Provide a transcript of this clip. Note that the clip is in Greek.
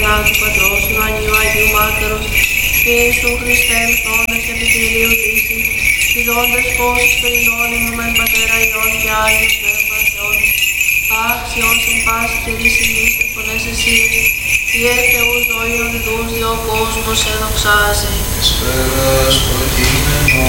θανάτου Πατρός του Αγίου Αγίου Μάρτυρος και Ιησού Χριστέ ελθόντας επί του ηλίου λύση, διδόντας φως περινών ημών Πατέρα Υιών και Άγιος Πνεύμα Θεόν, άξιον εν πάση και δυσυμνής τες φωνές εσύες, Υιέ Θεούς δόιον διδούς διό κόσμος ενοξάζει.